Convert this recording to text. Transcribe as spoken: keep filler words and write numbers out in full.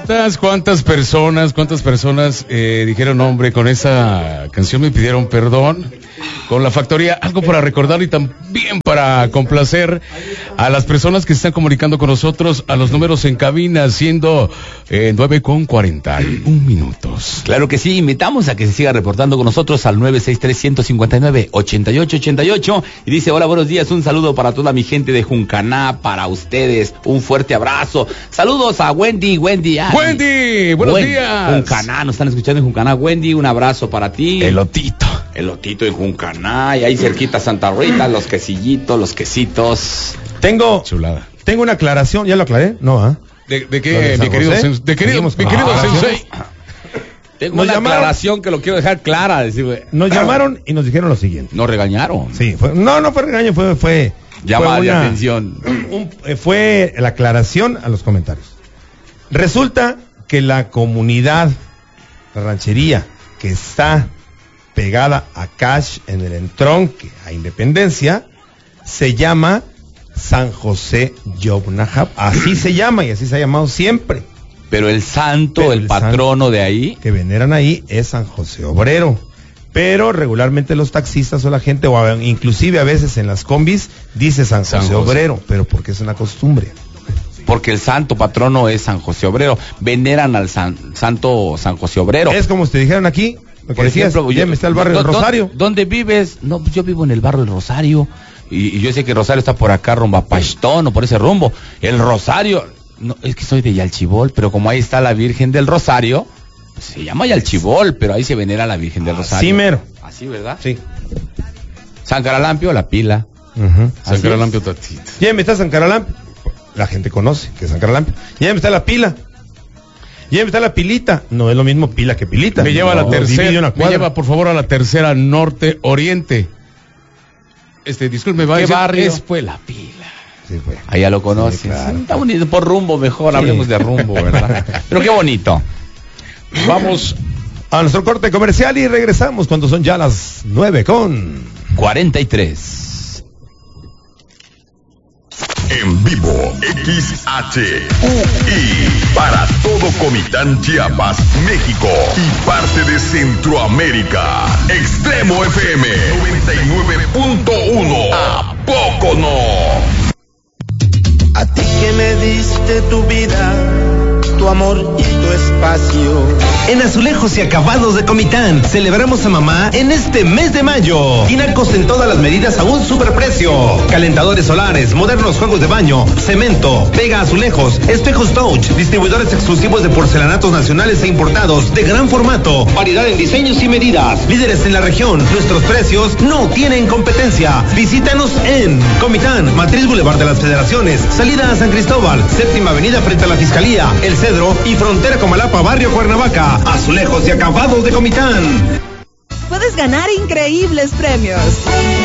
¿Cuántas, cuántas personas, cuántas personas eh, dijeron, hombre, con esa canción me pidieron perdón? Con la factoría, algo para recordar y también para complacer a las personas que se están comunicando con nosotros a los números en cabina, siendo eh, nueve con cuarenta y un minutos. Claro que sí, invitamos a que se siga reportando con nosotros al nueve seis tres, uno cinco nueve, ocho ocho ocho ocho y dice, hola, buenos días, un saludo para toda mi gente de Juncaná, para ustedes, un fuerte abrazo. Saludos a Wendy, Wendy. Ay, Wendy, buenos Wendy, días. Juncaná, nos están escuchando en Juncaná. Wendy, un abrazo para ti. Elotito. Elotito en Juncaná, y ahí cerquita Santa Rita, los quesillitos, los quesitos. Tengo, Chulada. tengo una aclaración, ¿ya lo aclaré? No, ¿ah? ¿De, de ¿Lo qué, de San mi querido, José? sen- de querido, mi Seguimos querido con- sensei? Tengo Nos una llamaron- aclaración que lo quiero dejar clara. Decir, güey, Nos llamaron y nos dijeron lo siguiente. nos regañaron. Sí, fue, no, no fue regaño, fue, fue, Llamada fue de una- atención. un- eh, fue la aclaración a los comentarios. Resulta que la comunidad, la ranchería que está pegada a Cash en el entronque a Independencia, se llama San José Yobnajab. Así se llama y así se ha llamado siempre. Pero el santo, Pero el, el patrono santo de ahí, que veneran ahí es San José Obrero. Pero regularmente los taxistas o la gente, o a- inclusive a veces en las combis, dice San José, San José. Obrero, pero porque es una costumbre. porque el santo patrono es San José Obrero. Veneran al san- santo San José Obrero. Es como te dijeron aquí, lo que Por decías, ejemplo, ya yo- me está el barrio ¿dó- del dó- Rosario. ¿Dónde vives? No, pues yo vivo en el barrio del Rosario. Y, y yo sé que Rosario está por acá, rumbo a Pachtón o por ese rumbo. El Rosario, no, es que soy de Yalchibol, pero como ahí está la Virgen del Rosario, pues se llama Yalchibol, pero ahí se venera a la Virgen del Rosario. Así mero. Así, ¿verdad? Sí. San Caralampio, la pila. Ujú. San Así Caralampio Tatito. Ya me está San Caralampio. La gente conoce que es San Caralampio. Ya me está la pila. Ya me está la pilita. No es lo mismo pila que pilita. Me lleva a No, la divide tercera, una me cuadra. lleva por favor a la tercera norte oriente. Este, disculpe, va a ¿Qué decir, barrio? es Fue la pila. Sí, fue. Allá lo conoces. Sí, claro. Está bonito, por rumbo mejor, Sí. hablemos de rumbo, ¿verdad? Pero qué bonito. Vamos A nuestro corte comercial y regresamos cuando son ya las nueve con... cuarenta y tres. En vivo, X H U I, para todo Comitán, Chiapas, México y parte de Centroamérica. Extremo F M noventa y nueve punto uno. ¿A poco no? A ti que me diste tu vida, tu amor y tu espacio. En Azulejos y Acabados de Comitán celebramos a mamá en este mes de mayo. Tinacos en todas las medidas a un superprecio. Calentadores solares, modernos juegos de baño, cemento, pega azulejos, espejos touch, distribuidores exclusivos de porcelanatos nacionales e importados de gran formato, variedad en diseños y medidas. Líderes en la región, nuestros precios no tienen competencia. Visítanos en Comitán, Matriz Boulevard de las Federaciones, salida a San Cristóbal, séptima avenida frente a la Fiscalía, El Cedro y frontera Comalapa, barrio Cuernavaca. Azulejos y Acabados de Comitán. Puedes ganar increíbles premios.